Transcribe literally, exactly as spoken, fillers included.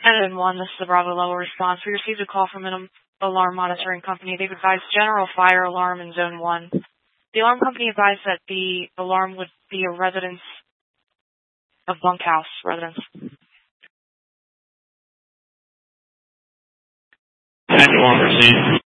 N one, this is the Bravo level response. We received a call from an alarm monitoring company. They've advised general fire alarm in Zone one. The alarm company advised that the alarm would be a residence of bunkhouse residence. ten one received.